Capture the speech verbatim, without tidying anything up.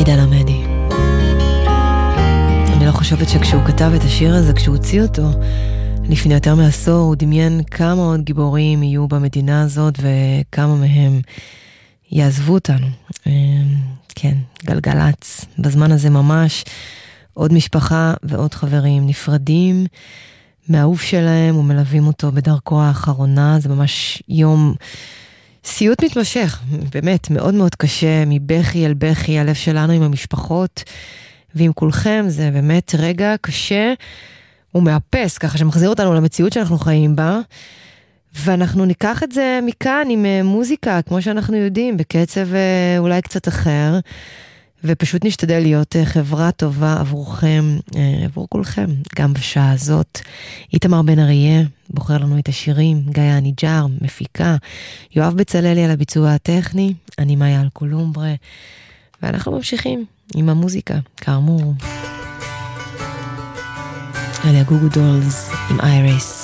יהודה עמדי. אני לא חושבת שכשהוא כתב את השיר הזה, כשהוא הוציא אותו, לפני יותר מעשור, הוא דמיין כמה עוד גיבורים יהיו במדינה הזאת, וכמה מהם יעזבו אותנו. כן, גלגלץ. בזמן הזה ממש עוד משפחה ועוד חברים נפרדים מהאהוב שלהם ומלווים אותו בדרכו האחרונה. זה ממש יום סיוט מתמשך, באמת מאוד מאוד קשה, מבכי אל בכי, הלב שלנו עם המשפחות ועם כולכם. זה באמת רגע קשה ומאפס, ככה שמחזיר אותנו למציאות שאנחנו חיים בה, ואנחנו ניקח את זה מכאן עם מוזיקה, כמו שאנחנו יודעים, בקצב אולי קצת אחר, ופשוט נשתדל להיות חברה טובה עבורכם, עבור כולכם, גם בשעה הזאת. איתמר בן אריה בוחר לנו את השירים, גיא הניג'ר, מפיקה, יואב בצללי על הביצוע הטכני, אני מאיה על קולומברה, ואנחנו ממשיכים עם המוזיקה, כאמור. אלה גוגו דולס עם אייריס.